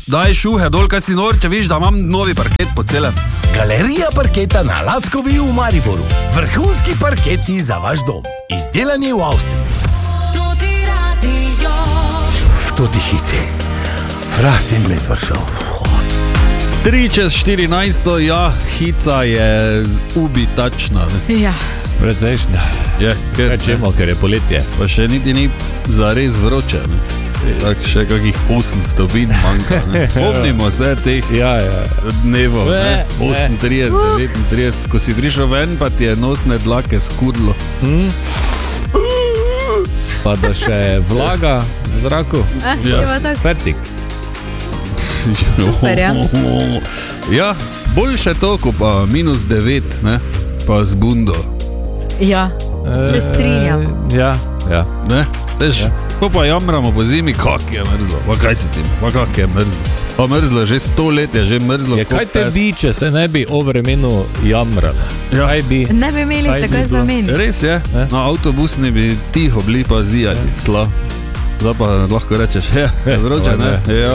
daj šuhe dol, kaj si nor, če viš, da imam novi parket po celem. Galerija parketa na Lackovi v Mariboru. Vrhunski parketi za vaš dom. Izdelani v Avstriji. To ti hici. Fras in med vršal. 3:14, ja, hica je ubitačna. Ne? Ja. Precejšnja. Ker je poletje. Pa še niti ni zares vroče. Ne? Tak še kakih 8 stopinj manjka. Spomnimo se teh dnevov. 38, 39. Ko si prišel ven, pa ti je nosne dlake skudlo. Pa da še vlaga v zraku. Fertik. Super, ja. Ja, boljše to, ko pa -9, ne? Pa z bundo. Ja, se strinjam. Ja. Ne? Seš, pa jamramo po zimi, kak je mrzlo. Pa kaj si ti, pa kak je mrzlo. Pa mrzlo, že 100 let je že mrzlo. Kaj te bi, če se ne bi o vremenu jamrali? Ja. Ne bi imeli se kaj zameniti. Res je, na avtobus ne bi tiho bili pa zijali v tla. Zdaj pa lahko rečeš, vroče, ne? Ja.